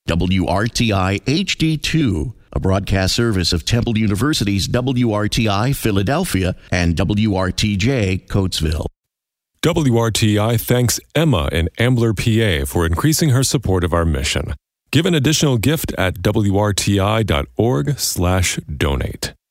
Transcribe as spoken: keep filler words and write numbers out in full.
W R T I H D two, a broadcast service of Temple University's W R T I Philadelphia and W R T J Coatesville. W R T I thanks Emma in Ambler, P A for increasing her support of our mission. Give an additional gift at W R T I dot org slash donate.